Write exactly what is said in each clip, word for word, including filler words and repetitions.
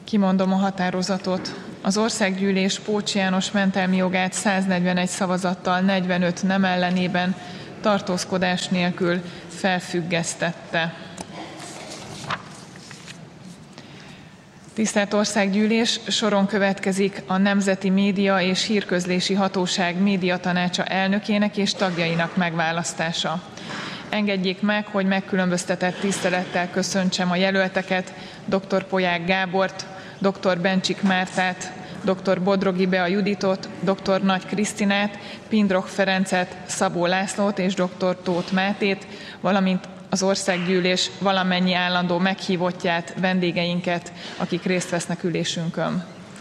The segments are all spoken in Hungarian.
Kimondom a határozatot. Az Országgyűlés Pócs János mentelmi jogát száznegyvenegy szavazattal negyvenöt nem ellenében tartózkodás nélkül felfüggesztette. Tisztelt Országgyűlés, soron következik a Nemzeti Média és Hírközlési Hatóság médiatanácsa elnökének és tagjainak megválasztása. Engedjék meg, hogy megkülönböztetett tisztelettel köszöntsem a jelölteket, dr. Polyák Gábort, dr. Bencsik Mártát, dr. Bodrogi Bea Juditot, dr. Nagy Krisztinát, Pindroch Ferencet, Szabó Lászlót és dr. Tóth Mátét, valamint az Országgyűlés valamennyi állandó meghívottját, vendégeinket, akik részt vesznek ülésünkön.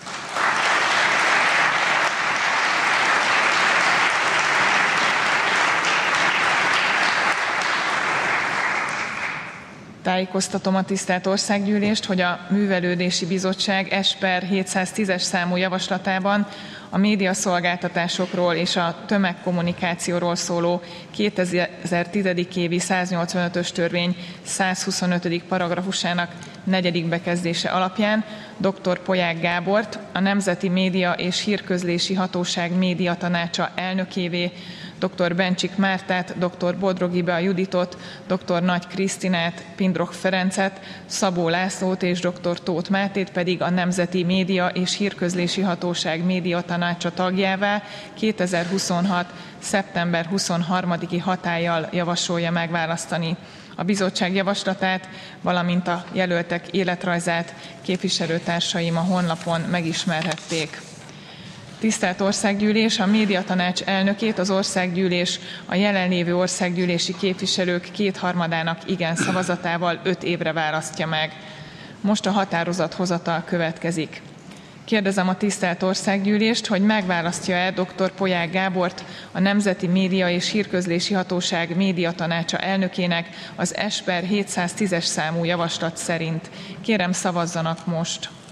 Tájékoztatom a tisztelt Országgyűlést, hogy a Művelődési Bizottság S per hétszáztízes számú javaslatában a médiaszolgáltatásokról és a tömegkommunikációról szóló kétezer-tíz. évi száznyolcvanötös törvény százhuszonötödik paragrafusának negyedik bekezdése alapján dr. Polyák Gábort a Nemzeti Média és Hírközlési Hatóság médiatanácsa elnökévé, dr. Bencsik Mártát, dr. Bodrogi Bea Juditot, dr. Nagy Krisztinát, Pindroch Ferencet, Szabó Lászlót és dr. Tóth Mátét pedig a Nemzeti Média és Hírközlési Hatóság médiatanácsa tagjává kétezer-huszonhat. szeptember huszonharmadiki hatállyal javasolja megválasztani. A bizottság javaslatát, valamint a jelöltek életrajzát képviselőtársaim a honlapon megismerhették. Tisztelt Országgyűlés, a médiatanács elnökét az Országgyűlés a jelenlévő országgyűlési képviselők kétharmadának igen szavazatával öt évre választja meg. Most a határozathozatal következik. Kérdezem a tisztelt Országgyűlést, hogy megválasztja-e dr. Polyák Gábort a Nemzeti Média és Hírközlési Hatóság médiatanácsa elnökének az S per hétszáztízes számú javaslat szerint. Kérem, szavazzanak most!